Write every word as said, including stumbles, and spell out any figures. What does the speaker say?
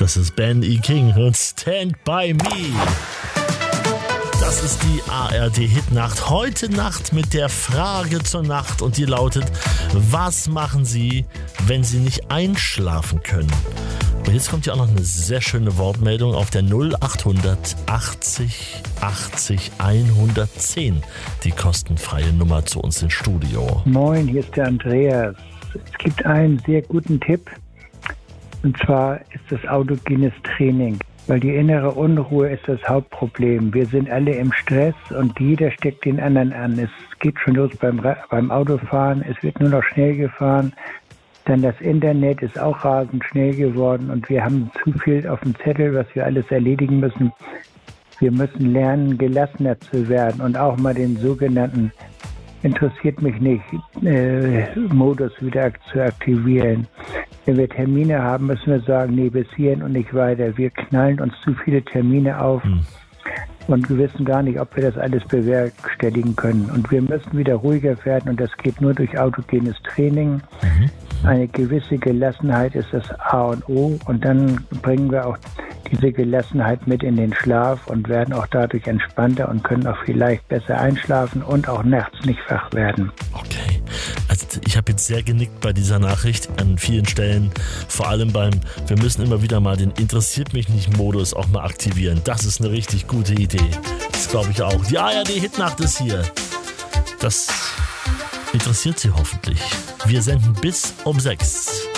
Das ist Ben E. King und Stand By Me. Das ist die A R D-Hitnacht. Heute Nacht mit der Frage zur Nacht und die lautet: Was machen Sie, wenn Sie nicht einschlafen können? Und jetzt kommt ja auch noch eine sehr schöne Wortmeldung auf der null acht hundert achtzig achtzig hundertzehn. Die kostenfreie Nummer zu uns ins Studio. Moin, hier ist der Andreas. Es gibt einen sehr guten Tipp. Und zwar ist das autogenes Training. Weil die innere Unruhe ist das Hauptproblem. Wir sind alle im Stress und jeder steckt den anderen an. Es geht schon los beim, beim Autofahren. Es wird nur noch schnell gefahren. Dann das Internet ist auch rasend schnell geworden und wir haben zu viel auf dem Zettel, was wir alles erledigen müssen. Wir müssen lernen, gelassener zu werden und auch mal den sogenannten interessiert mich nicht äh, Modus wieder zu aktivieren. Wenn wir Termine haben, müssen wir sagen, nee, bis hierhin und nicht weiter. Wir knallen uns zu viele Termine auf hm. und wir wissen gar nicht, ob wir das alles bewerkstelligen können. Und wir müssen wieder ruhiger werden und das geht nur durch autogenes Training. Mhm. Eine gewisse Gelassenheit ist das A und O und dann bringen wir auch diese Gelassenheit mit in den Schlaf und werden auch dadurch entspannter und können auch vielleicht besser einschlafen und auch nachts nicht wach werden. Okay, also ich habe jetzt sehr genickt bei dieser Nachricht an vielen Stellen, vor allem beim, wir müssen immer wieder mal den Interessiert-mich-nicht-Modus auch mal aktivieren. Das ist eine richtig gute Idee. Das glaube ich auch. Die A R D-Hitnacht ist hier. Das interessiert Sie hoffentlich. Wir senden bis um sechs.